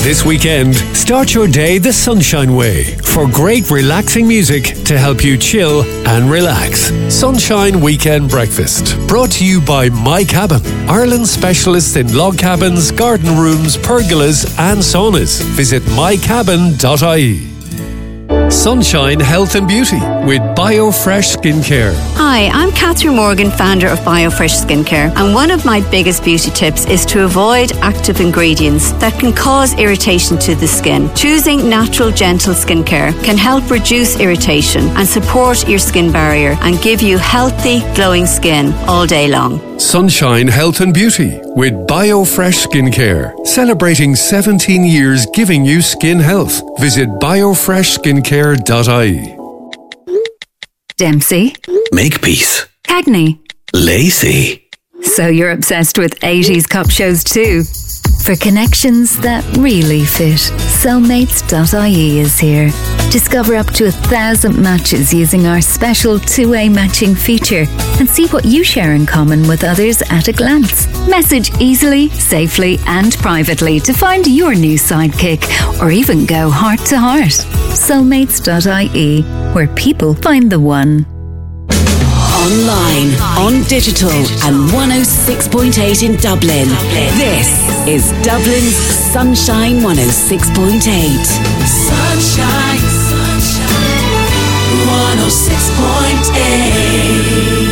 This weekend, start your day the Sunshine Way for great relaxing music to help you chill and relax. Sunshine Weekend Breakfast, brought to you by My Cabin, Ireland's specialist in log cabins, garden rooms, pergolas and saunas. Visit mycabin.ie. Sunshine Health and Beauty with BioFresh Skincare. Hi, I'm Catherine Morgan, founder of BioFresh Skincare, and one of my biggest beauty tips is to avoid active ingredients that can cause irritation to the skin. Choosing natural, gentle skincare can help reduce irritation and support your skin barrier and give you healthy, glowing skin all day long. Sunshine Health and Beauty with BioFresh Skincare, celebrating 17 years giving you skin health. Visit biofreshskincare.ie. Dempsey. Makepeace. Cagney. Lacey. So you're obsessed with 80s cop shows too? For connections that really fit, Soulmates.ie is here. Discover up to 1,000 matches using our special two-way matching feature and see what you share in common with others at a glance. Message easily, safely and privately to find your new sidekick or even go heart to heart. Soulmates.ie, where people find the one. Online, on digital, and 106.8 in Dublin. This is Dublin's Sunshine 106.8. Sunshine, sunshine, 106.8.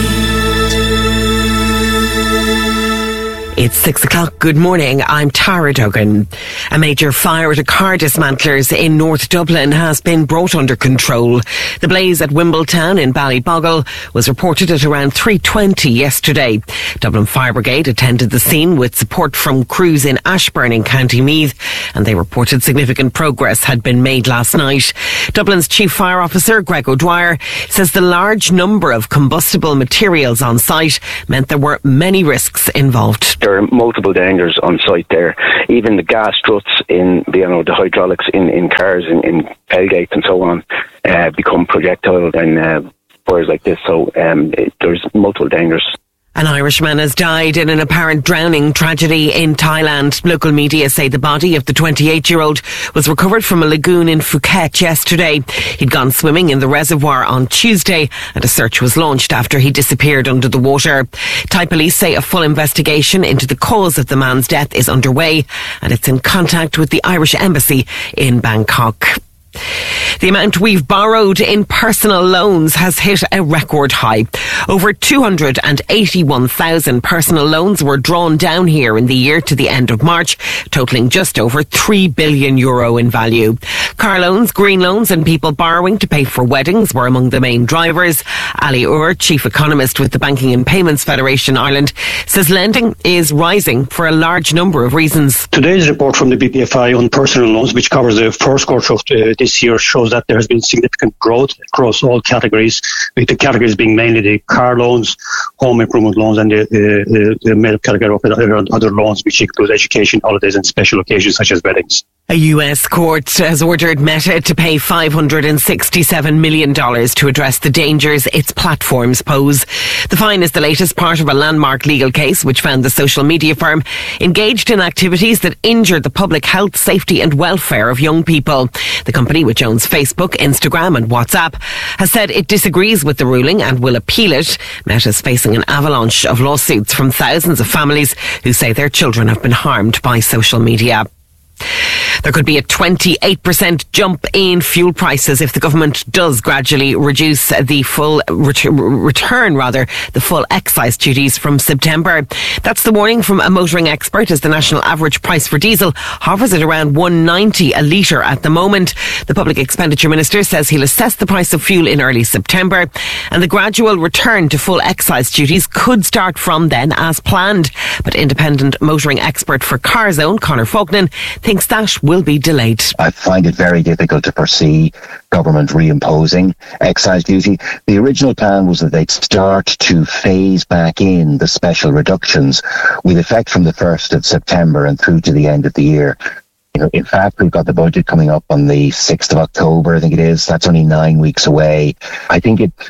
It's 6 o'clock. Good morning. I'm Tara Duggan. A major fire at a car dismantlers in North Dublin has been brought under control. The blaze at Wimbletown in Ballyboggle was reported at around 3:20 yesterday. Dublin Fire Brigade attended the scene with support from crews in Ashburn in County Meath, and they reported significant progress had been made last night. Dublin's Chief Fire Officer, Greg O'Dwyer, says the large number of combustible materials on site meant there were many risks involved. There are multiple dangers on site there. Even the gas struts in, the hydraulics in cars, in tailgates and so on, become projectile and fires like this. So there's multiple dangers. An Irishman has died in an apparent drowning tragedy in Thailand. Local media say the body of the 28-year-old was recovered from a lagoon in Phuket yesterday. He'd gone swimming in the reservoir on Tuesday and a search was launched after he disappeared under the water. Thai police say a full investigation into the cause of the man's death is underway and it's in contact with the Irish Embassy in Bangkok. The amount we've borrowed in personal loans has hit a record high. Over 281,000 personal loans were drawn down here in the year to the end of March, totalling just over €3 billion in value. Car loans, green loans and people borrowing to pay for weddings were among the main drivers. Ali Ur, chief economist with the Banking and Payments Federation Ireland, says lending is rising for a large number of reasons. Today's report from the BPFI on personal loans, which covers the first quarter of this year, shows that there has been significant growth across all categories, with the categories being mainly the car loans, home improvement loans and the middle category of other loans, which include education, holidays and special occasions such as weddings. A US court has ordered Meta to pay $567 million to address the dangers its platforms pose. The fine is the latest part of a landmark legal case which found the social media firm engaged in activities that injure the public health, safety and welfare of young people. The company, which owns Facebook, Instagram and WhatsApp, has said it disagrees with the ruling and will appeal it. Meta is facing an avalanche of lawsuits from thousands of families who say their children have been harmed by social media. There could be a 28% jump in fuel prices if the government does gradually reduce the full the full excise duties from September. That's the warning from a motoring expert, as the national average price for diesel hovers at around $1.90 a litre at the moment. The Public Expenditure Minister says he'll assess the price of fuel in early September, and the gradual return to full excise duties could start from then as planned. But independent motoring expert for CarZone, Conor Fognan, thinks that will be delayed. I find it very difficult to foresee government reimposing excise duty. The original plan was that they'd start to phase back in the special reductions with effect from the 1st of September and through to the end of the year. In fact, we've got the budget coming up on the 6th of October, I think it is. That's only 9 weeks away. I think it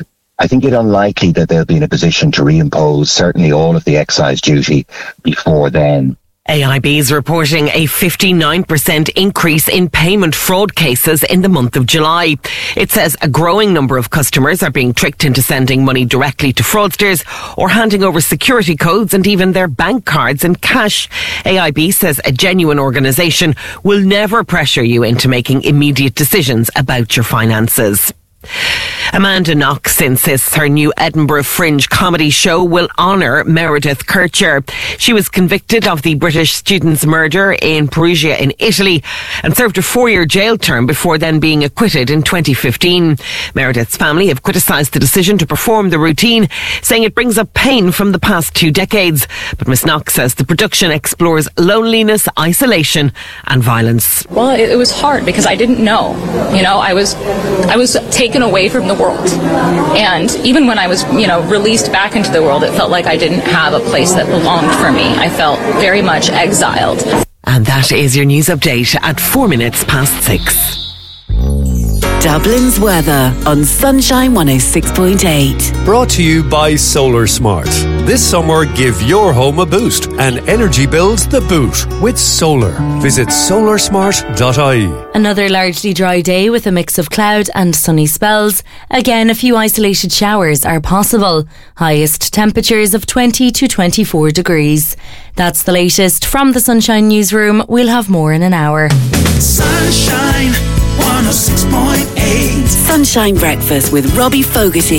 unlikely that they'll be in a position to reimpose certainly all of the excise duty before then. AIB is reporting a 59% increase in payment fraud cases in the month of July. It says a growing number of customers are being tricked into sending money directly to fraudsters or handing over security codes and even their bank cards in cash. AIB says a genuine organisation will never pressure you into making immediate decisions about your finances. Amanda Knox insists her new Edinburgh Fringe comedy show will honour Meredith Kercher. She was convicted of the British student's murder in Perugia in Italy and served a 4-year jail term before then being acquitted in 2015. Meredith's family have criticised the decision to perform the routine, saying it brings up pain from the past 2 decades. But Miss Knox says the production explores loneliness, isolation and violence. Well, it was hard because I didn't know. I was taken away from the world, and even when I was released back into the world, it felt like I didn't have a place that belonged for me. I felt very much exiled. And that is your news update at 6:04. Dublin's weather on Sunshine 106.8. Brought to you by Solar Smart. This summer, give your home a boost and energy bills the boot with solar. Visit solarsmart.ie. Another largely dry day with a mix of cloud and sunny spells. Again, a few isolated showers are possible. Highest temperatures of 20 to 24 degrees. That's the latest from the Sunshine Newsroom. We'll have more in an hour. Sunshine 106.8. Sunshine Breakfast with Robbie Fogarty.